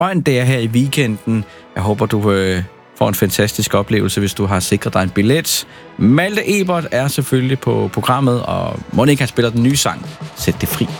Røn, det er her i weekenden. Jeg håber, du får en fantastisk oplevelse, hvis du har sikret dig en billet. Malte Ebert er selvfølgelig på programmet, og Monika spiller den nye sang. Sæt det fri.